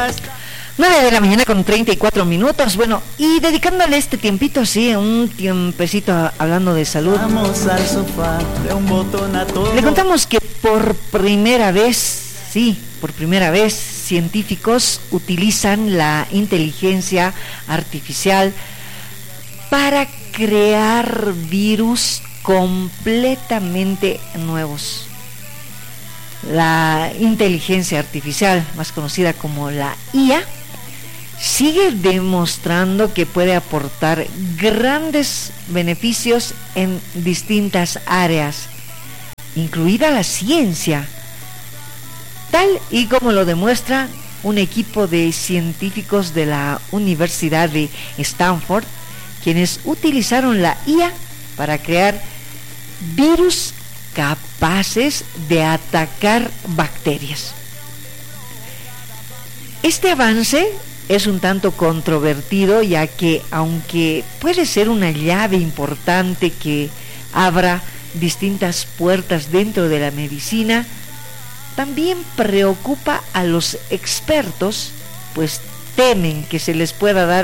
9 de la mañana con 34 minutos. Bueno, y dedicándole este tiempito, sí, un tiempecito hablando de salud. Vamos al sofá de un botón a todo. Le contamos que por primera vez, científicos utilizan la inteligencia artificial para crear virus completamente nuevos. La inteligencia artificial, más conocida como la IA, sigue demostrando que puede aportar grandes beneficios en distintas áreas, incluida la ciencia, tal y como lo demuestra un equipo de científicos de la Universidad de Stanford, quienes utilizaron la IA para crear virus capaces de atacar bacterias. Este avance es un tanto controvertido, ya que aunque puede ser una llave importante que abra distintas puertas dentro de la medicina, también preocupa a los expertos, pues temen que se les pueda dar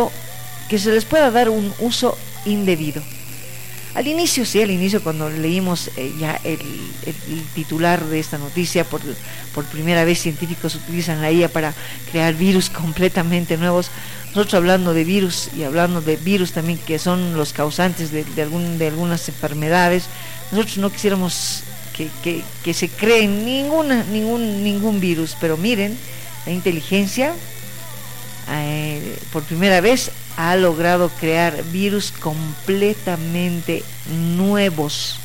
un uso indebido. Al inicio cuando leímos ya el titular de esta noticia, por primera vez científicos utilizan la IA para crear virus completamente nuevos. Nosotros hablando de virus y hablando de virus también que son los causantes de algunas enfermedades, nosotros no quisiéramos que se cree ningún virus, pero miren, la inteligencia por primera vez ha logrado crear virus completamente nuevos.